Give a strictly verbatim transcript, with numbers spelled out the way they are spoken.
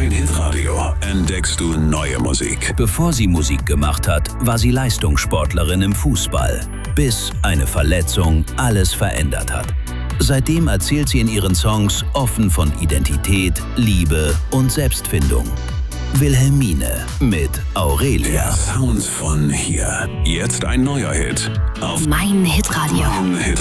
Mein Hitradio entdeckst du neue Musik. Bevor sie Musik gemacht hat, war sie Leistungssportlerin im Fußball, bis eine Verletzung alles verändert hat. Seitdem erzählt sie in ihren Songs offen von Identität, Liebe und Selbstfindung. Wilhelmine mit Aurelia. Der Sound von hier. Jetzt ein neuer Hit auf Mein Hitradio. Mein Hit